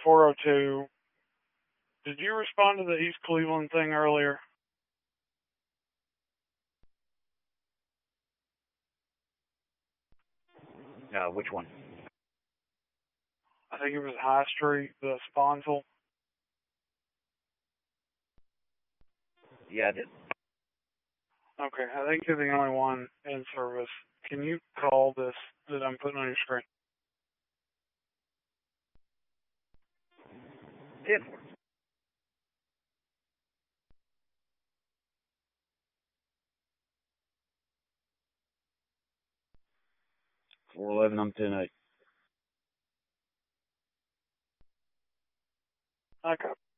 402. Did you respond to the East Cleveland thing earlier? Which one? I think it was High Street, the Sponsel. Yeah, I did. Okay, I think you're the only one in service. Can you call this that I'm putting on your screen? Did. 411, I'm 10-8. Okay.